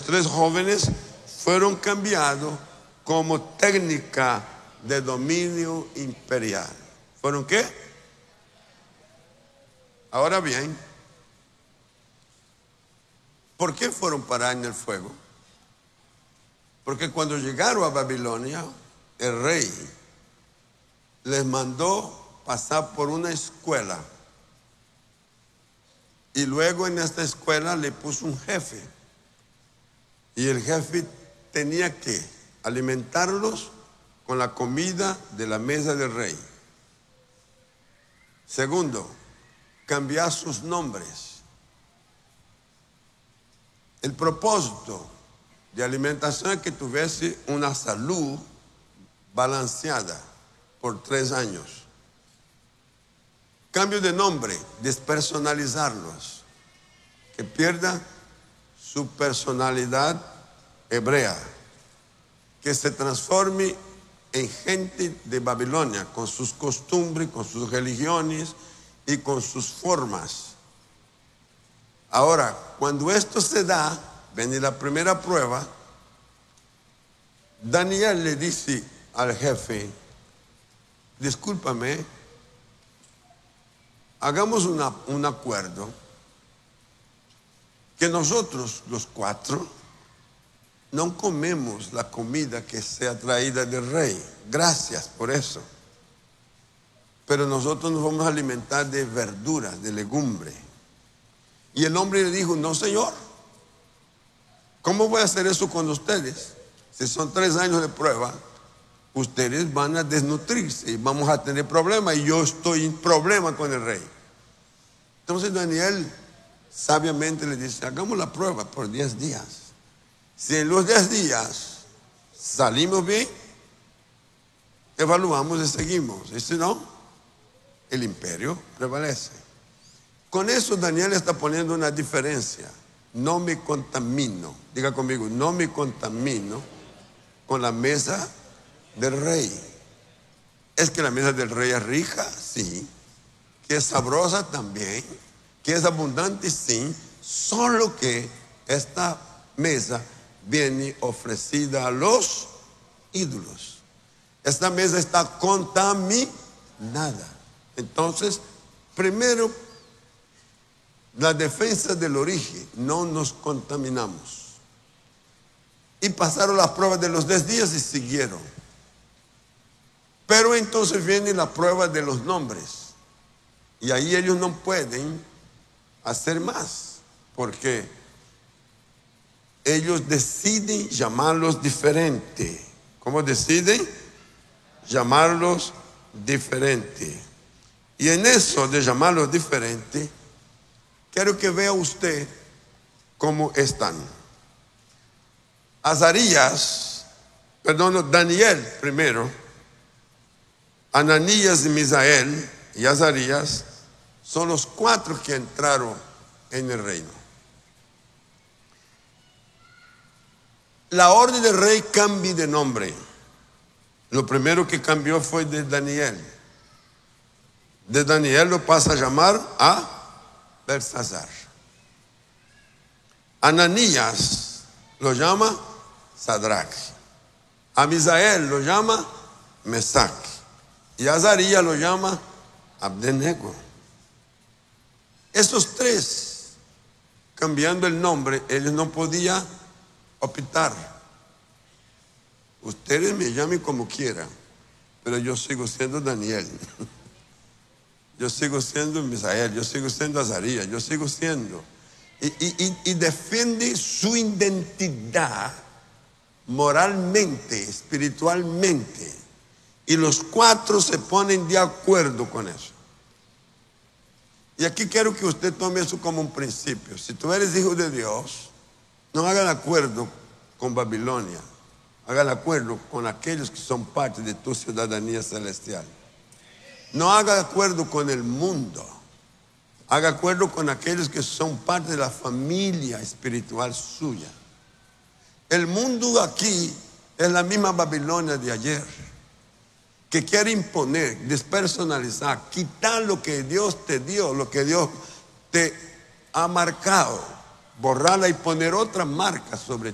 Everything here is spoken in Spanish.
tres jóvenes fueron cambiados como técnica de dominio imperial. ¿Fueron qué? Ahora bien, ¿por qué fueron parar en el fuego? Porque cuando llegaron a Babilonia, el rey les mandó pasar por una escuela. Y luego en esta escuela le puso un jefe. Y el jefe tenía que alimentarlos con la comida de la mesa del rey. Segundo, cambiar sus nombres. El propósito de alimentación es que tuviese una salud balanceada por 3 años. Cambio de nombre, despersonalizarlos, que pierdan su personalidad hebrea, que se transforme en gente de Babilonia, con sus costumbres, con sus religiones y con sus formas. Ahora, cuando esto se da, viene la primera prueba. Daniel le dice al jefe: discúlpame, hagamos un acuerdo, que nosotros los 4 no comemos la comida que sea traída del rey. Gracias por eso. Pero nosotros nos vamos a alimentar de verduras, de legumbre. Y el hombre le dijo: no, señor, ¿cómo voy a hacer eso con ustedes? Si son 3 años de prueba, ustedes van a desnutrirse y vamos a tener problemas, y yo estoy en problema con el rey. Entonces Daniel sabiamente le dice: hagamos la prueba por 10 días. Si en los 10 días salimos bien, evaluamos y seguimos. Y si no, el imperio prevalece. Con eso Daniel está poniendo una diferencia. No me contamino, diga conmigo, no me contamino con la mesa del rey. ¿Es que la mesa del rey es rica? Sí. ¿Que es sabrosa? También. ¿Que es abundante? Sí. Solo que esta mesa viene ofrecida a los ídolos. Esta mesa está contaminada. Entonces, primero, la defensa del origen, no nos contaminamos. Y pasaron las pruebas de los 10 días y siguieron. Pero entonces viene la prueba de los nombres. Y ahí ellos no pueden hacer más, porque ellos deciden llamarlos diferente. ¿Cómo deciden? Llamarlos diferente. Y en eso de llamarlos diferente, quiero que vea usted cómo están. Daniel primero, Ananías y Misael y Azarías son los 4 que entraron en el reino. La orden del rey cambia de nombre. Lo primero que cambió fue de Daniel. De Daniel lo pasa a llamar a Belsasar. Ananías lo llama Sadrach. A Misael lo llama Mesac. Y a Azarías lo llama Abednego. Esos 3, cambiando el nombre, ellos no podían optar. Ustedes me llamen como quieran, pero yo sigo siendo Daniel. Yo sigo siendo Misael, yo sigo siendo Azarías, yo sigo siendo. Y defiende su identidad moralmente, espiritualmente. Y los 4 se ponen de acuerdo con eso. Y aquí quiero que usted tome eso como un principio. Si tú eres hijo de Dios, no haga el acuerdo con Babilonia, haga el acuerdo con aquellos que son parte de tu ciudadanía celestial. No haga acuerdo con el mundo, haga acuerdo con aquellos que son parte de la familia espiritual suya. El mundo aquí es la misma Babilonia de ayer, que quiere imponer, despersonalizar, quitar lo que Dios te dio, lo que Dios te ha marcado, borrarla y poner otra marca sobre